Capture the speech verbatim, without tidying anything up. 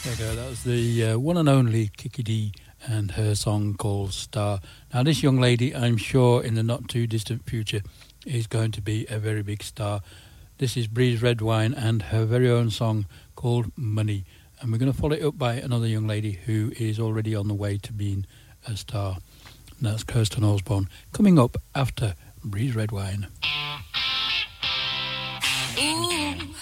There you go. That was the uh, one and only Kiki Dee and her song called Star. Now, this young lady, I'm sure in the not too distant future, is going to be a very big star. This is Breeze Redwine and her very own song called Money. And we're going to follow it up by another young lady who is already on the way to being a star. And that's Kirsten Osborne, coming up after Breeze Redwine. Ooh.